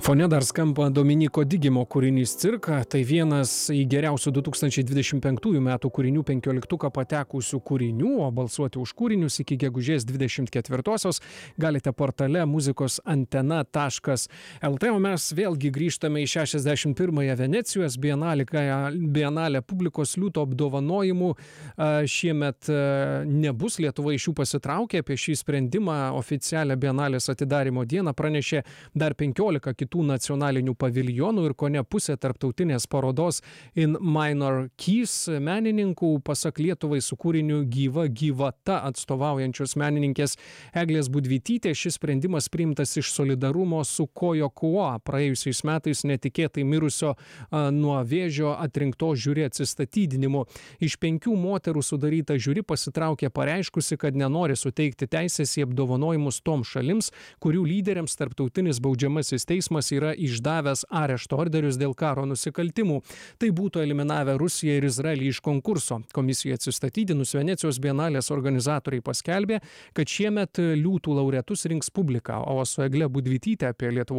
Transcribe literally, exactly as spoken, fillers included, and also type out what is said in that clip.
Fone dar skamba Dominiko Digimo kūrinys Cirka. Tai vienas į geriausių du tūkstančiai dvidešimt penktųjų metų kūrinių penkioliktuką patekusių kūrinių, o balsuoti už kūrinius iki gegužės dvidešimt ketvirtosios galite portale muzikos antena taškas el tė. O mes vėlgi grįžtame į šešiasdešimt pirmąją Venecijos bienalę, bienalę publikos liūto apdovanojimų. Šiemet nebus, Lietuva iš jų pasitraukė. Apie šį sprendimą oficialią bienalės atidarimo dieną pranešė dar penkiolika kitų nacionalinių paviljonų ir kone pusė tarptautinės parodos In Minor Keys menininkų, pasak Lietuvai su kūriniu Gyva gyvata atstovaujančios menininkės Eglės Budvytytės. Šis sprendimas priimtas iš solidarumo su Kojo Kuo, praėjusiais metais netikėtai mirusio a, nuo vėžio atrinkto žiūri atsistatydinimu. Iš penkių moterų sudaryta žiūri pasitraukė pareiškusi, kad nenori suteikti teisės į apdovanojimus toms šalims, kurių lyderiams tarptautinis baudžiamasis teismas yra išdavęs arešto orderius dėl karo nusikaltimų. Tai būtų eliminavę Rusiją ir Izraelį iš konkurso. Komisija atsistatydinus Venecijos bienalės organizatoriai paskelbė, kad šiemet liūtų laureatus rinks publika, o su Egle Budvytyte apie Lietuvos